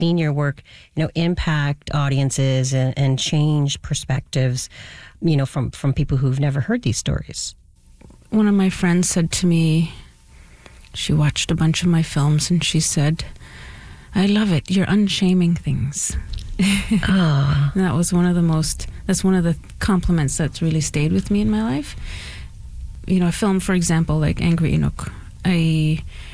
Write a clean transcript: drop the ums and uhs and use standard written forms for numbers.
seen your work, impact audiences and change perspectives, from people who've never heard these stories? One of my friends said to me, she watched a bunch of my films and she said, "I love it. You're unshaming things." Oh. And that's one of the compliments that's really stayed with me in my life. A film, for example, like Angry Enoch, I